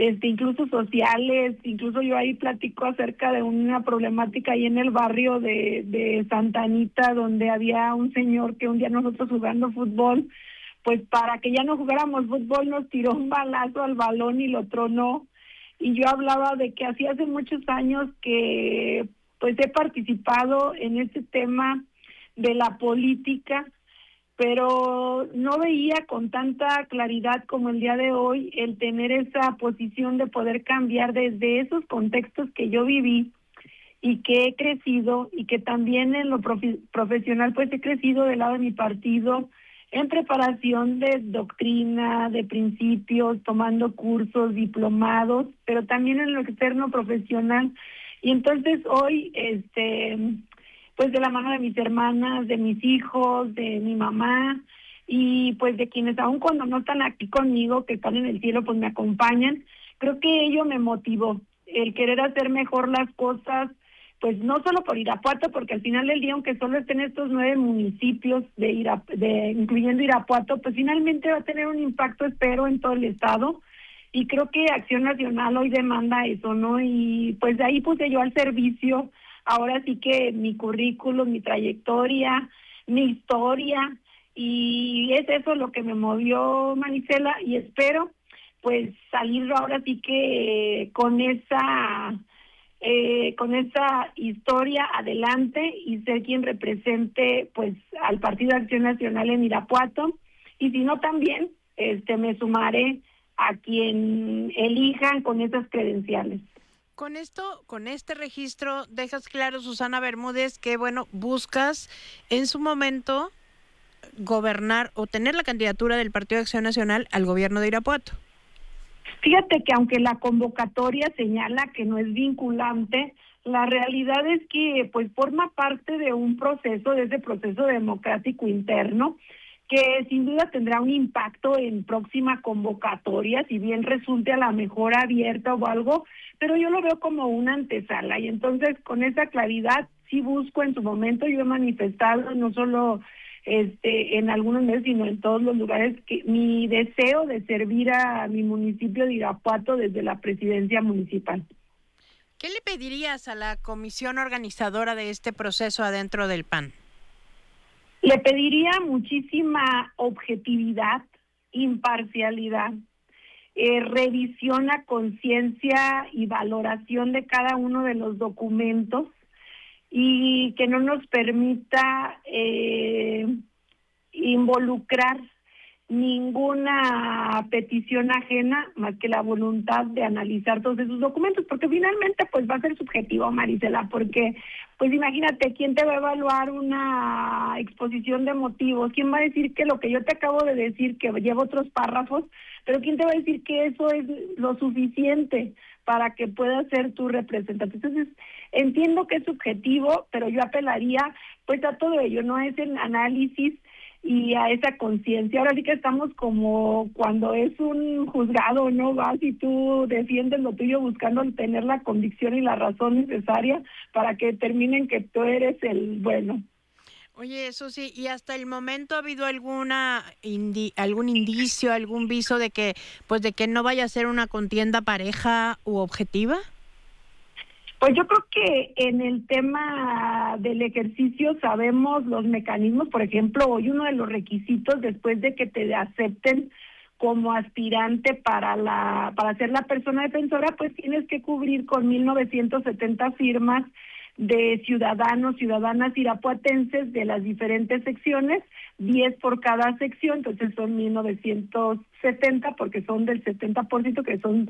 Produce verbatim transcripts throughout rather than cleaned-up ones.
este, incluso sociales, incluso yo ahí platico acerca de una problemática ahí en el barrio de, de Santa Anita, donde había un señor que un día nosotros jugando fútbol, pues para que ya no jugáramos fútbol nos tiró un balazo al balón y lo tronó, y yo hablaba de que así hace muchos años que pues he participado en este tema de la política, pero no veía con tanta claridad como el día de hoy el tener esa posición de poder cambiar desde esos contextos que yo viví y que he crecido, y que también en lo profe- profesional pues he crecido del lado de mi partido en preparación de doctrina, de principios, tomando cursos, diplomados, pero también en lo externo profesional. Y entonces hoy, este pues de la mano de mis hermanas, de mis hijos, de mi mamá, y pues de quienes aun cuando no están aquí conmigo, que están en el cielo, pues me acompañan, creo que ello me motivó, el querer hacer mejor las cosas, pues no solo por Irapuato, porque al final del día, aunque solo estén estos nueve municipios, de, Irap de incluyendo Irapuato, pues finalmente va a tener un impacto, espero, en todo el estado, y creo que Acción Nacional hoy demanda eso, ¿no? Y pues de ahí puse yo al servicio, ahora sí que mi currículum, mi trayectoria, mi historia, y es eso lo que me movió, Marisela, y espero pues salir ahora sí que con esa eh, con esa historia adelante y ser quien represente pues al Partido Acción Nacional en Irapuato, y si no también este me sumaré a quien elijan con esas credenciales. Con esto, con este registro, dejas claro, Susana Bermúdez, que bueno, buscas en su momento gobernar o tener la candidatura del Partido de Acción Nacional al gobierno de Irapuato. Fíjate que aunque la convocatoria señala que no es vinculante, la realidad es que pues forma parte de un proceso, de ese proceso democrático interno, que sin duda tendrá un impacto en próxima convocatoria, si bien resulte a la mejor abierta o algo, pero yo lo veo como una antesala, y entonces con esa claridad sí busco en su momento, yo he manifestado no solo este en algunos meses, sino en todos los lugares, que mi deseo de servir a mi municipio de Irapuato desde la presidencia municipal. ¿Qué le pedirías a la comisión organizadora de este proceso adentro del P A N? Le pediría muchísima objetividad, imparcialidad, eh, revisión a conciencia y valoración de cada uno de los documentos, y que no nos permita eh, involucrar ninguna petición ajena más que la voluntad de analizar todos esos documentos, porque finalmente pues va a ser subjetivo, Marisela, porque pues imagínate, ¿quién te va a evaluar una exposición de motivos? ¿Quién va a decir que lo que yo te acabo de decir, que lleva otros párrafos, pero quién te va a decir que eso es lo suficiente para que puedas ser tu representante? Entonces, entiendo que es subjetivo, pero yo apelaría pues a todo ello, no es el análisis y a esa conciencia. Ahora sí que estamos como cuando es un juzgado, ¿no? Vas y tú defiendes lo tuyo buscando tener la convicción y la razón necesaria para que determinen que tú eres el bueno. Oye, eso sí, ¿y hasta el momento ha habido alguna indi algún indicio, algún viso de que pues de que no vaya a ser una contienda pareja u objetiva? Pues yo creo que en el tema del ejercicio sabemos los mecanismos. Por ejemplo, hoy uno de los requisitos después de que te acepten como aspirante para la para ser la persona defensora, pues tienes que cubrir con mil novecientas setenta firmas de ciudadanos, ciudadanas irapuatenses de las diferentes secciones, diez por cada sección, entonces son mil novecientos setenta porque son del setenta por ciento, que son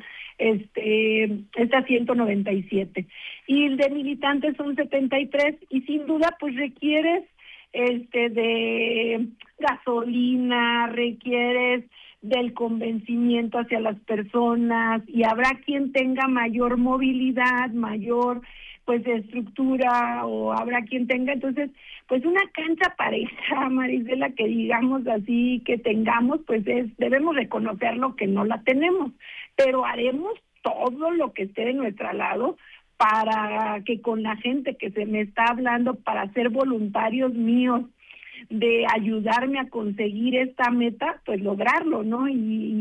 este estas ciento noventa y siete. Y el de militantes son setenta y tres, y sin duda pues requieres este de gasolina, requieres del convencimiento hacia las personas, y habrá quien tenga mayor movilidad, mayor pues de estructura, o habrá quien tenga, entonces pues una cancha pareja, Marisela, que digamos así que tengamos, pues es debemos reconocerlo que no la tenemos, pero haremos todo lo que esté de nuestro lado para que con la gente que se me está hablando, para ser voluntarios míos de ayudarme a conseguir esta meta, pues lograrlo, ¿no? Y